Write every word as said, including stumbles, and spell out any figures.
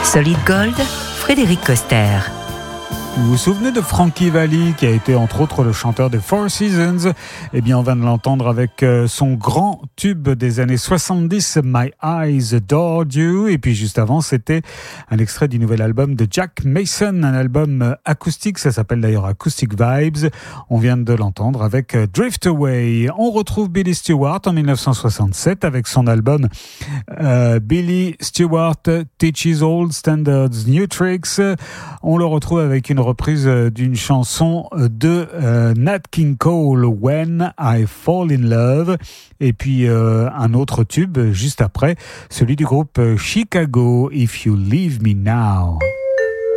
Solid Gold, Frédéric Coster. Vous vous souvenez de Frankie Valli, qui a été entre autres le chanteur des Four Seasons? Eh bien, on vient de l'entendre avec son grand tube des années soixante-dix, My Eyes Adored You. Et puis juste avant, c'était un extrait du nouvel album de Jack Mason, un album acoustique, ça s'appelle d'ailleurs Acoustic Vibes. On vient de l'entendre avec Drift Away. On retrouve Billy Stewart en dix-neuf cent soixante-sept avec son album euh, Billy Stewart Teaches Old Standards New Tricks. On le retrouve avec une reprise d'une chanson de euh, Nat King Cole, When I Fall in Love, et puis euh, un autre tube juste après, celui du groupe Chicago, If You Leave Me Now.